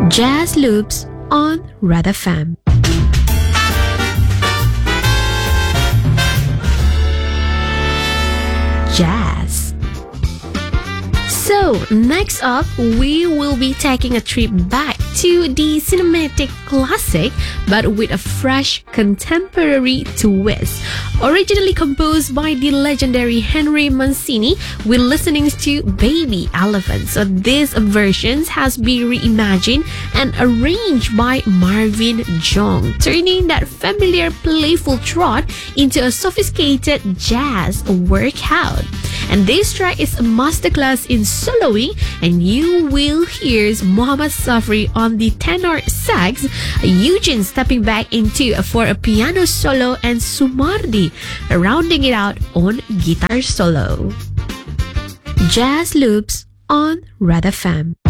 Jazz Loops on Red FM. Jazz. So, next up, we will be taking a trip back to the cinematic classic, but with a fresh contemporary twist. Originally composed by the legendary Henry Mancini, we're listening to Baby Elephant. So this version has been reimagined and arranged by Marvin Jong, turning that familiar playful trot into a sophisticated jazz workout. And this track is a masterclass in soloing, and you will hear Mohammad Safri on the tenor sax, Eugene stepping back into for a piano solo, and Sumardi rounding it out on guitar solo. Jazz Loops on Red FM.